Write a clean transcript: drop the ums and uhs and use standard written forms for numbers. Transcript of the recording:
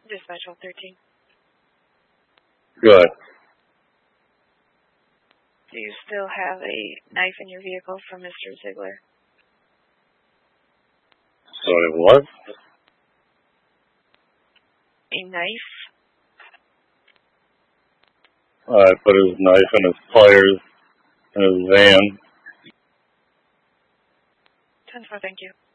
Dispatch 1213. Go ahead. Do you still have a knife in your vehicle from Mr. Ziegler? Sorry, what? A knife? I put his knife and his pliers in his van. 10-4, thank you.